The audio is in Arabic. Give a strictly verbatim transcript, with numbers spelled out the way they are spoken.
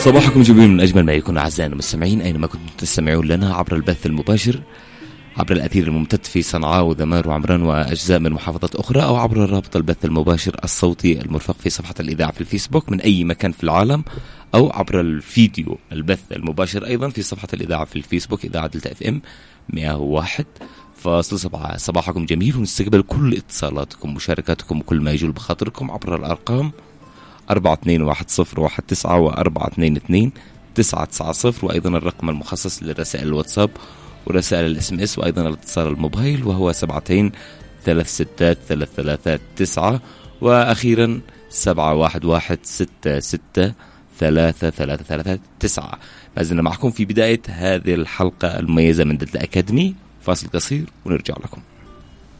صباحكم جميل من أجمل ما يكون أعزائنا المستمعين أينما كنتم تستمعون لنا عبر البث المباشر عبر الأثير الممتد في صنعاء وذمار وعمران وأجزاء من محافظات أخرى، أو عبر الرابط البث المباشر الصوتي المرفق في صفحة الإذاعة في الفيسبوك من أي مكان في العالم، أو عبر الفيديو البث المباشر أيضا في صفحة الإذاعة في الفيسبوك إذاعة دلتا اف ام مئة وواحد فاصلة سبعة. صباحكم جميل، ونستقبل كل اتصالاتكم مشاركاتكم وكل ما يجول بخاطركم عبر الأرقام أربعة اثنين واحد صفر واحد تسعة وأربعة اثنين اثنين تسعة تسعة صفر، وأيضا الرقم المخصص لرسائل الواتساب ورسائل الاس ام اس، وأيضا الاتصال الموبايل وهو سبعتين ثلاث ستات ثلاث ثلاثات تسعة، وأخيرا سبعة واحد واحد ستة ستة ثلاثة ثلاثة ثلاثة تسعة. ما زلنا معكم في بداية هذه الحلقة المميزة من دلتا أكاديمي. فاصل قصير ونرجع لكم.